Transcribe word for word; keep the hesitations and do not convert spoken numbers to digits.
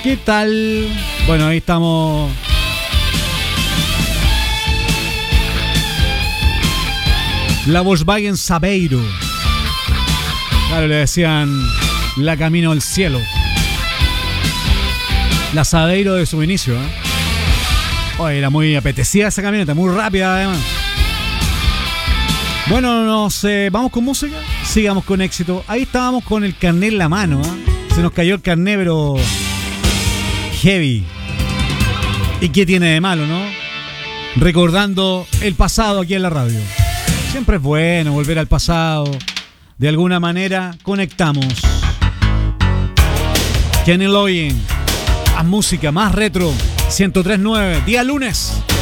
¿Qué tal? Bueno, ahí estamos. La Volkswagen Sabeiro. Claro, le decían la Camino al Cielo. La Sabeiro de su inicio, ¿eh? Oh, era muy apetecida esa camioneta, muy rápida además. Bueno, nos eh, vamos con música, sigamos con éxito. Ahí estábamos con el carnet en la mano, ¿eh? Se nos cayó el carnet, pero heavy. ¿Y qué tiene de malo, no? Recordando el pasado aquí en la radio. Siempre es bueno volver al pasado. De alguna manera conectamos. Kenny Loggins, más música, más retro. ciento tres punto nueve, día lunes.